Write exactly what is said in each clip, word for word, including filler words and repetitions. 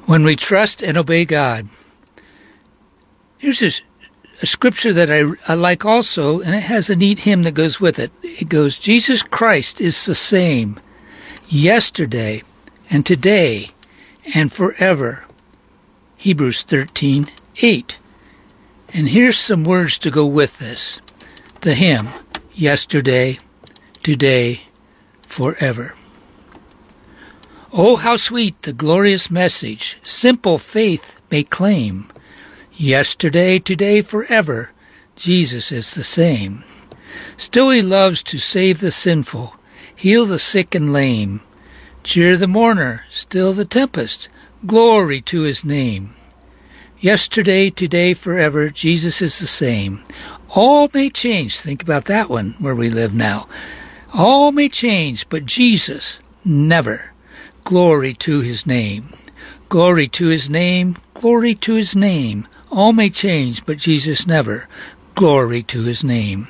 when we trust and obey God. Here's a, a scripture that I, I like also, and it has a neat hymn that goes with it. It goes, Jesus Christ is the same yesterday and today and forever. Hebrews thirteen eight. And here's some words to go with this. The hymn, yesterday, today, forever. Oh, how sweet the glorious message simple faith may claim. Yesterday, today, forever, Jesus is the same. Still he loves to save the sinful, heal the sick and lame, cheer the mourner, still the tempest, glory to his name. Yesterday, today, forever, Jesus is the same. All may change, think about that one, where we live now. All may change, but Jesus, never. Glory to his name. Glory to his name, glory to his name. All may change, but Jesus never. Glory to his name.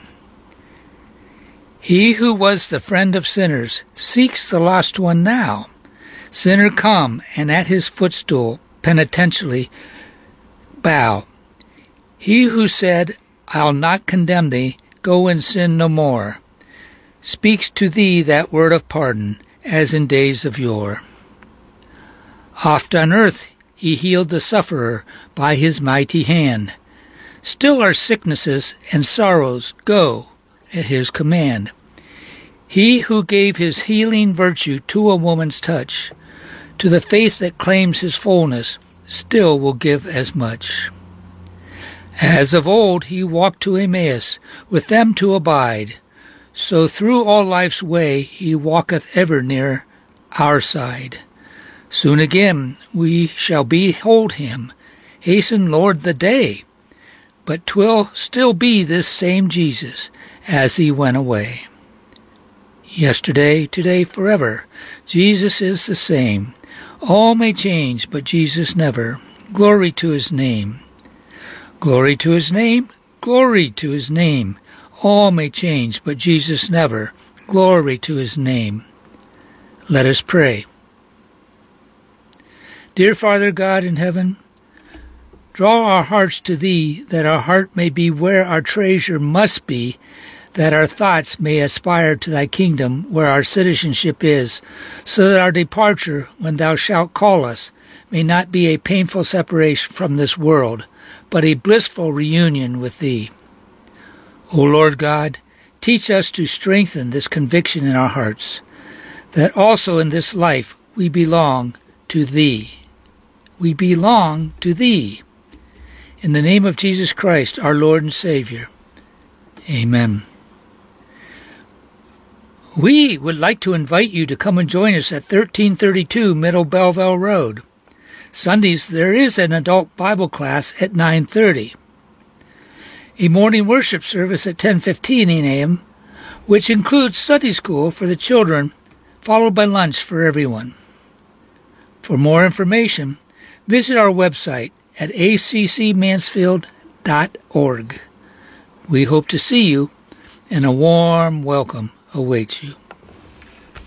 He who was the friend of sinners seeks the lost one now. Sinner, come, and at his footstool penitentially bow. He who said, I'll not condemn thee, go and sin no more, speaks to thee that word of pardon, as in days of yore. Oft on earth he healed the sufferer by his mighty hand. Still our sicknesses and sorrows go at his command. He who gave his healing virtue to a woman's touch, to the faith that claims his fullness, still will give as much. As of old he walked to Emmaus, with them to abide, so through all life's way he walketh ever near our side. Soon again we shall behold him. Hasten, Lord, the day. But 'twill still be this same Jesus as he went away. Yesterday, today, forever, Jesus is the same. All may change, but Jesus never. Glory to his name. Glory to his name, glory to his name. All may change, but Jesus never. Glory to his name. Let us pray. Dear Father God in heaven, draw our hearts to thee, that our heart may be where our treasure must be, that our thoughts may aspire to thy kingdom, where our citizenship is, so that our departure, when thou shalt call us, may not be a painful separation from this world, but a blissful reunion with thee. O Lord God, teach us to strengthen this conviction in our hearts, that also in this life we belong to thee. We belong to thee. In the name of Jesus Christ, our Lord and Savior. Amen. We would like to invite you to come and join us at thirteen thirty-two Middle Belleville Road. Sundays, there is an adult Bible class at nine thirty. A morning worship service at ten fifteen a m, which includes Sunday school for the children, followed by lunch for everyone. For more information, visit our website at a c c mansfield dot org. We hope to see you, and a warm welcome awaits you.